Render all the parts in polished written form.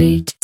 жить.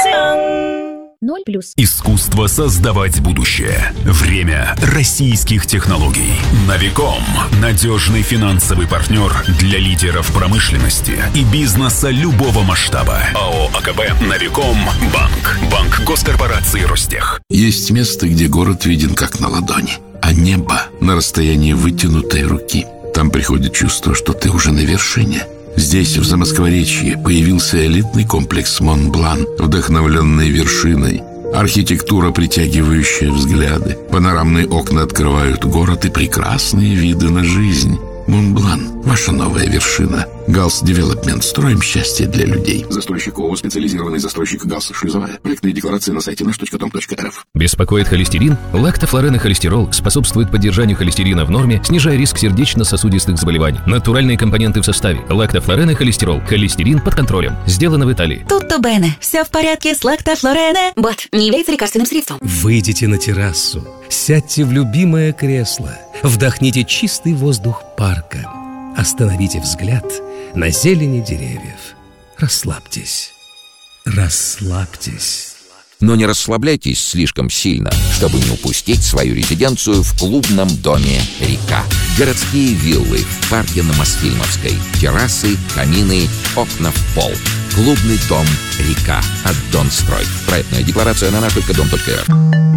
0+. Искусство создавать будущее. Время российских технологий. Новиком. Надежный финансовый партнер для лидеров промышленности и бизнеса любого масштаба. АО АКБ «Новиком Банк». Банк госкорпорации «Ростех». Есть место, где город виден как на ладони, а небо на расстоянии вытянутой руки. Там приходит чувство, что ты уже на вершине. Здесь, в Замоскворечье, появился элитный комплекс «Монблан», вдохновленный вершиной. Архитектура, притягивающая взгляды. Панорамные окна открывают город и прекрасные виды на жизнь. «Монблан» — ваша новая вершина. «Галс Девелопмент». Строим счастье для людей. Застройщик ООО «Специализированный застройщик Галс Шлюзовая». Проектные декларации на сайте nаш.com.рф. Беспокоит холестерин? Лактофлорен и холестерол способствуют поддержанию холестерина в норме, снижая риск сердечно-сосудистых заболеваний. Натуральные компоненты в составе. Лактофлорен и холестерол. Холестерин под контролем. Сделано в Италии. Tutto bene. Все в порядке с лактофлорене. Бот не является лекарственным средством. Выйдите на террасу, сядьте в любимое кресло, вдохните чистый воздух парка, остановите взгляд на зелени деревьев. Расслабьтесь. Расслабьтесь. Но не расслабляйтесь слишком сильно, чтобы не упустить свою резиденцию в клубном доме «Река». Городские виллы в парке на Мосфильмовской. Террасы, камины, окна в пол. Клубный дом «Река» от Донстрой. Проектная декларация на nаш.com.рф.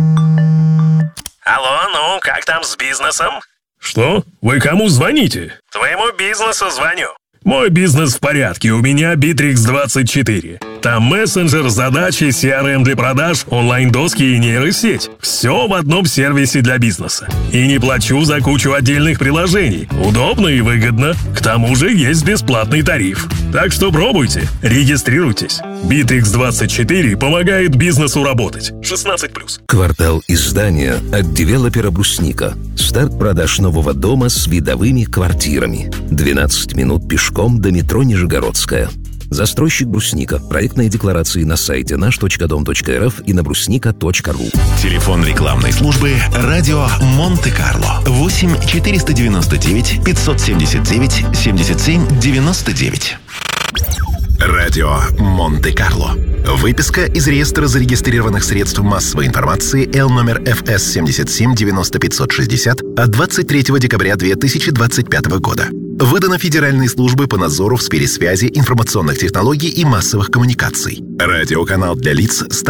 Алло, ну, как там с бизнесом? Что? Вы кому звоните? Твоему бизнесу звоню. Мой бизнес в порядке, у меня Bittrex24. Там мессенджер, задачи, CRM для продаж, онлайн-доски и нейросеть. Все в одном сервисе для бизнеса. И не плачу за кучу отдельных приложений. Удобно и выгодно. К тому же есть бесплатный тариф. Так что пробуйте, регистрируйтесь. Bittrex24 помогает бизнесу работать. 16+. Квартал издания от девелопера «Брусника». Старт продаж нового дома с видовыми квартирами. 12 минут пешком до метро Нижегородская. Застройщик «Брусника». Проектные декларации на сайте наш.дом.рф и на брусника.ру. Телефон рекламной службы «Радио Монте-Карло». 8 499 579 77 99. Радио Монте-Карло. Выписка из реестра зарегистрированных средств массовой информации Л номер ФС 77 90 560 от 23 декабря 2025 года. Выдано Федеральной службой по надзору в сфере связи, информационных технологий и массовых коммуникаций. Радиоканал для лиц